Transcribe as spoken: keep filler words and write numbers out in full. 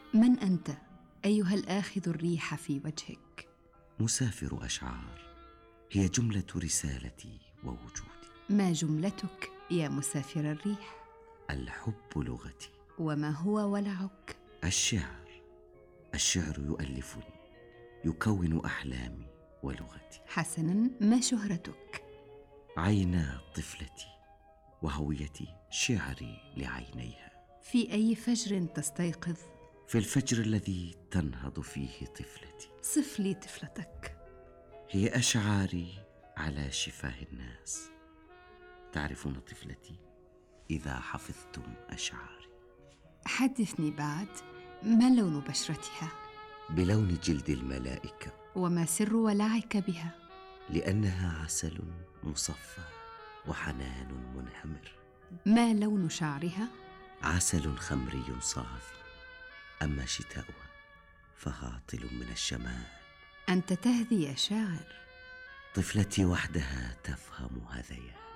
من أنت أيها الآخذ الريح في وجهك؟ مسافر أشعار هي جملة رسالتي ووجودي. ما جملتك يا مسافر الريح؟ الحب لغتي. وما هو ولعك؟ الشعر. الشعر يؤلفني، يكون أحلامي ولغتي. حسناً، ما شهرتك؟ عينا طفلتي، وهويتي شعري لعينيها. في أي فجر تستيقظ؟ في الفجر الذي تنهض فيه طفلتي. صف لي طفلتك. هي أشعاري على شفاه الناس. تعرفون طفلتي إذا حفظتم أشعاري. حدثني بعد، ما لون بشرتها؟ بلون جلد الملائكة. وما سر ولعك بها؟ لأنها عسل مصفى وحنان منهمر. ما لون شعرها؟ عسل خمري صافي، أما شتاؤها فهاطل من الشمال. أنت تهذي يا شاعر. طفلتي وحدها تفهم هذيان.